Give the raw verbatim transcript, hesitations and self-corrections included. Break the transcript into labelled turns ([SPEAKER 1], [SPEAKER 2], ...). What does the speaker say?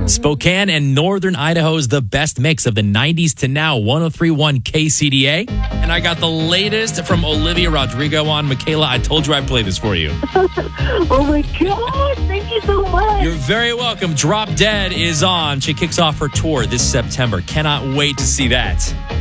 [SPEAKER 1] Spokane and Northern Idaho's the best mix of the nineties to now. one oh three point one K C D A. And I got the latest from Olivia Rodrigo on. Michaela, I told you I'd play this for you.
[SPEAKER 2] Oh my God, thank you so much.
[SPEAKER 1] You're very welcome. Drop Dead is on. She kicks off her tour this September. Cannot wait to see that.